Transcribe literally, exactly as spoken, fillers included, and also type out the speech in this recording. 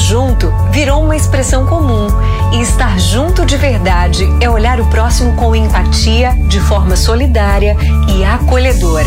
junto virou uma expressão comum. E estar junto de verdade é olhar o próximo com empatia, de forma solidária e acolhedora.